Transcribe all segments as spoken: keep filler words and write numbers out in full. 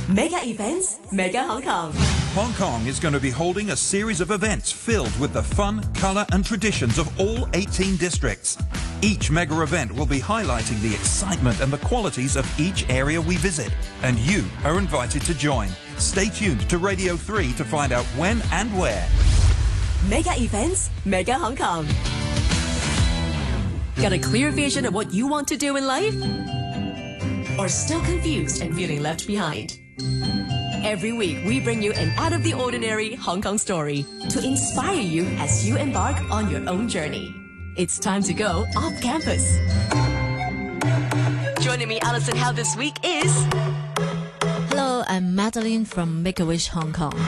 Mega events, Mega Hong Kong. Hong Kong is going to be holding a series of events filled with the fun, colour and traditions of all eighteen districts. Each mega event will be highlighting the excitement and the qualities of each area we visit. And you are invited to join. Stay tuned to Radio three to find out when and where. Mega events, Mega Hong Kong. Got a clear vision of what you want to do in life? Or still confused and feeling left behind? Every week, we bring you an out-of-the-ordinary Hong Kong story to inspire you as you embark on your own journey. It's time to go off campus. Joining me, Alison Howe, this week is... Hello, I'm Madeline from Make-A-Wish Hong Kong.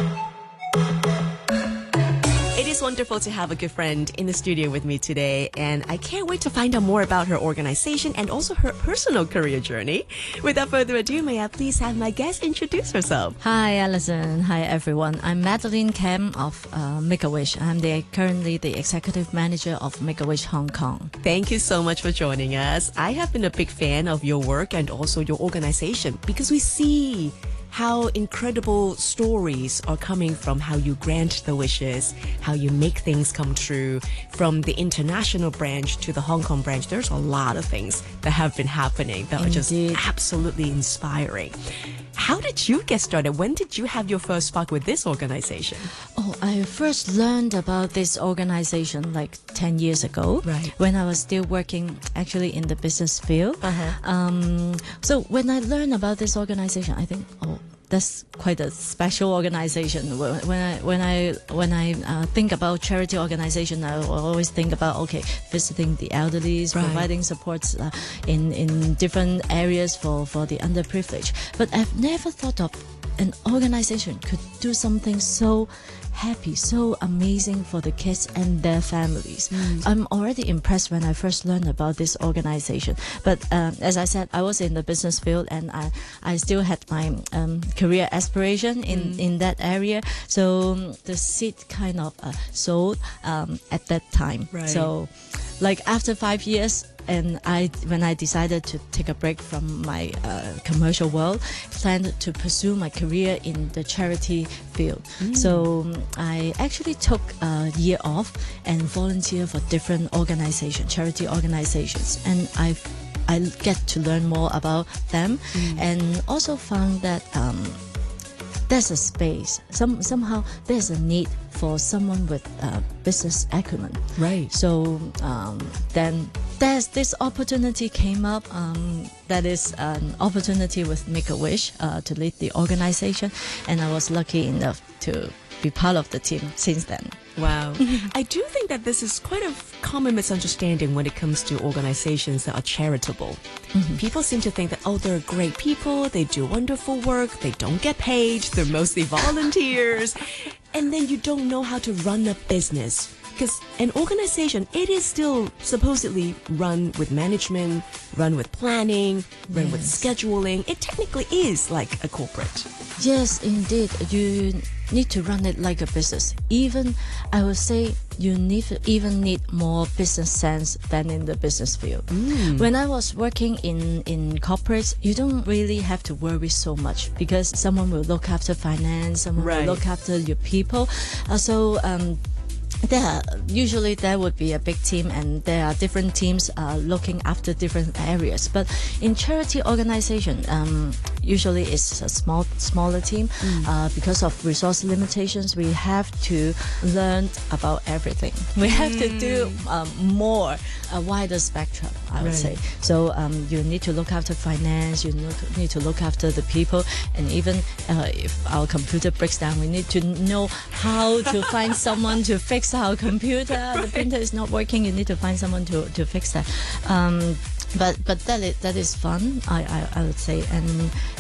It's wonderful to have a good friend in the studio with me today, and I can't wait to find out more about her organization and also her personal career journey. Without further ado, may I please have my guest introduce herself? Hi, Alison. Hi, everyone. I'm Madeline Kam of uh, Make-A-Wish. I'm the, currently the executive manager of Make-A-Wish Hong Kong. Thank you so much for joining us. I have been a big fan of your work and also your organization because we see how incredible stories are coming from how you grant the wishes, how you make things come true. From the international branch to the Hong Kong branch, there's a lot of things that have been happening that Indeed. are just absolutely inspiring. How did you get started? When did you have your first spark with this organization? Oh, I first learned about this organization like ten years ago, right, when I was still working actually in the business field. Uh-huh. Um, so when I learned about this organization, I think, oh, that's quite a special organization. When I when I when I uh, think about charity organization, I always think about okay, visiting the elderly, right, providing supports uh, in in different areas for for the underprivileged. But I've never thought of an organization could do something so happy, so amazing for the kids and their families. Mm. I'm already impressed when I first learned about this organization. But um, as I said, I was in the business field and I, I still had my um, career aspiration in, mm. in that area. So um, the seed kind of uh, sowed um, at that time. Right. So like after five years, and I, when I decided to take a break from my uh, commercial world, planned to pursue my career in the charity field. Mm. So um, I actually took a year off and volunteered for different organizations, charity organizations, and I I get to learn more about them, mm. and also found that um, there's a space. Some somehow there's a need for someone with uh, business acumen. Right. So um, then there's this opportunity came up. Um, that is an opportunity with Make-A-Wish uh, to lead the organization, and I was lucky enough to be part of the team since then. Wow. I do think that this is quite a common misunderstanding when it comes to organizations that are charitable. Mm-hmm. People seem to think that, oh, they're great people, they do wonderful work, they don't get paid, they're mostly volunteers, and then you don't know how to run a business. Because an organization, it is still supposedly run with management, run with planning, run yes. with scheduling. It technically is like a corporate. Yes, indeed. You need to run it like a business. Even, I would say, you need even need more business sense than in the business field. Mm. When I was working in, in corporates, you don't really have to worry so much because someone will look after finance, someone right. will look after your people. Uh, so, um, There are, usually there would be a big team and there are different teams uh, looking after different areas. But in charity organization, um, usually it's a small, smaller team. Mm. Uh, because of resource limitations, we have to learn about everything. We have mm. to do um, more, a wider spectrum, I would right. say. So um, you need to look after finance, you need to look after the people, and even uh, if our computer breaks down, we need to know how to find someone to fix our computer. Right. The printer is not working, you need to find someone to, to fix that. Um, but but that is, that is fun, I, I, I would say, and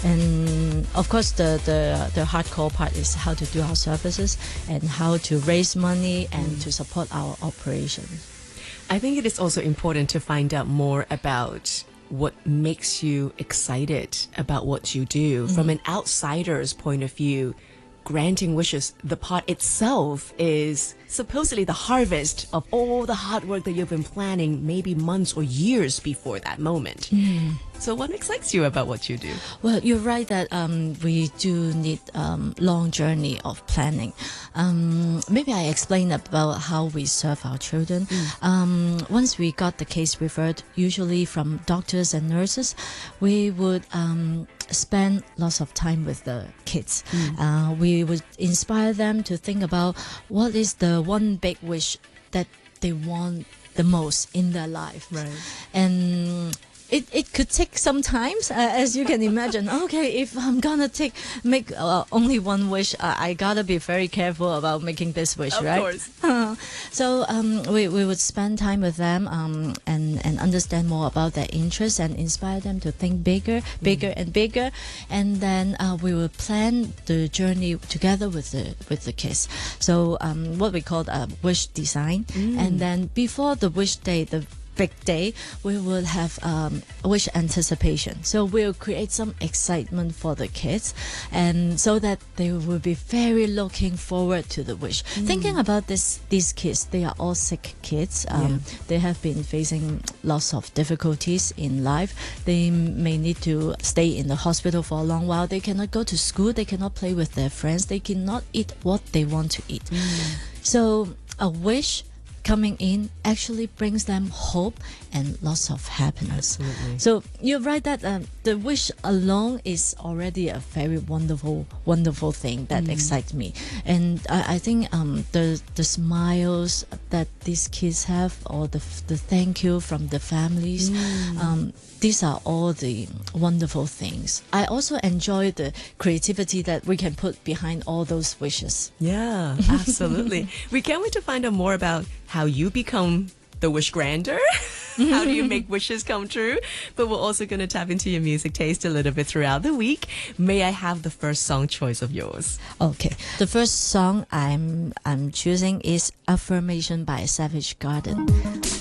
and of course the, the the hardcore part is how to do our services and how to raise money and mm. to support our operations. I think it is also important to find out more about what makes you excited about what you do. Mm. From an outsider's point of view, granting wishes, the part itself is supposedly the harvest of all the hard work that you've been planning maybe months or years before that moment. Mm. So what excites you about what you do? Well, you're right that um, we do need um, long journey of planning. Um, maybe I explain about how we serve our children. Mm. Um, once we got the case referred, usually from doctors and nurses, we would um, spend lots of time with the kids. Mm. Uh, we would inspire them to think about what is the one big wish that they want the most in their life. Right. And It it could take some time, uh, as you can imagine. Okay, if I'm gonna take make uh, only one wish, uh, I gotta be very careful about making this wish, of right? Of course. Uh, so um, we we would spend time with them um, and and understand more about their interests and inspire them to think bigger, bigger mm. and bigger, and then uh, we will plan the journey together with the with the kids. So um, what we call a wish design, mm. and then before the wish day, the big day, we will have um, wish anticipation. So we'll create some excitement for the kids, and so that they will be very looking forward to the wish. Mm. Thinking about this, these kids, they are all sick kids. Um, yeah. They have been facing lots of difficulties in life. They may need to stay in the hospital for a long while. They cannot go to school. They cannot play with their friends. They cannot eat what they want to eat. Mm. So a wish coming in actually brings them hope and lots of happiness. Absolutely. So you're right that um, the wish alone is already a very wonderful, wonderful thing that mm. excites me. And I, I think um, the the smiles that these kids have, or the the thank you from the families, mm. um, these are all the wonderful things. I also enjoy the creativity that we can put behind all those wishes. Yeah, absolutely. We can't wait to find out more about how you become the wish grander. How do you make wishes come true? But we're also going to tap into your music taste a little bit throughout the week. May I have the first song choice of yours? Okay. The first song I'm I'm choosing is Affirmation by Savage Garden.